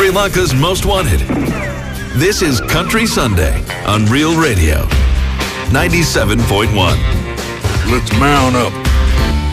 Sri Lanka's Most Wanted. This is Country Sunday on Real Radio 97.1. Let's mount up.